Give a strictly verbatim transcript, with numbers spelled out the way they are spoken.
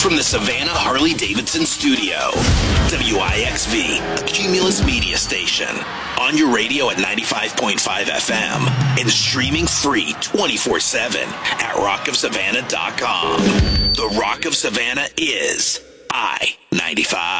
from the Savannah Harley-Davidson studio. W I X V, a Cumulus media station. On your radio at ninety-five point five F M and streaming free twenty-four seven at rock of savannah dot com. The Rock of Savannah is I ninety-five.